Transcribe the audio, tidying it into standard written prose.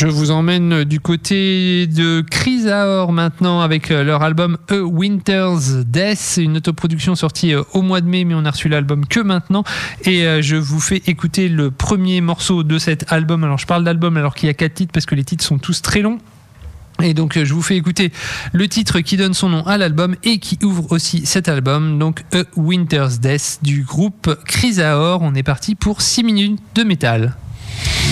Je vous emmène du côté de Chrysaor maintenant avec leur album A Winter's Death, une autoproduction sortie au mois de mai, mais on a reçu l'album que maintenant. Et je vous fais écouter le premier morceau de cet album. Alors je parle d'album alors qu'il y a 4 titres parce que les titres sont tous très longs. Et donc je vous fais écouter le titre qui donne son nom à l'album et qui ouvre aussi cet album, donc A Winter's Death du groupe Chrysaor. On est parti pour 6 minutes de métal.